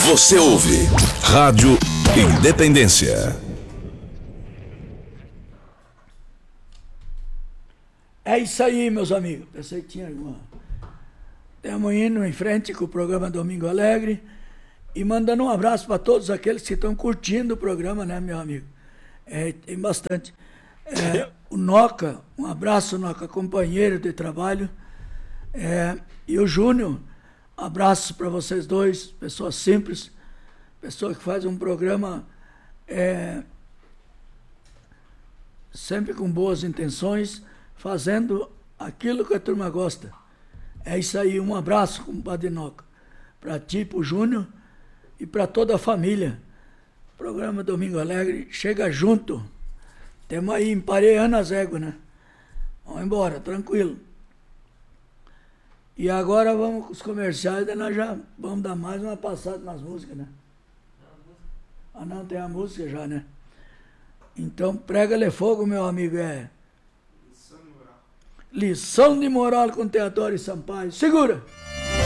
Você ouve Rádio Independência. É isso aí, meus amigos. Pensei que tinha alguma. Estamos indo em frente com o programa Domingo Alegre e mandando um abraço para todos aqueles que estão curtindo o programa, né, meu amigo? Tem bastante. O Noca, um abraço, Noca, companheiro de trabalho. E o Júnior, abraço para vocês dois, pessoas simples, pessoa que faz um programa sempre com boas intenções, fazendo aquilo que a turma gosta. É isso aí, um abraço, compadre Noca, para ti, para o Júnior e para toda a família. Programa Domingo Alegre, chega junto. Temos aí empareando as éguas, né? Vamos embora, tranquilo. E agora vamos com os comerciais, daí nós já vamos dar mais uma passada nas músicas, né? Ah, não, tem a música já, né? Então, prega-lhe fogo, meu amigo, Lição de moral com Teodoro e Sampaio. Segura!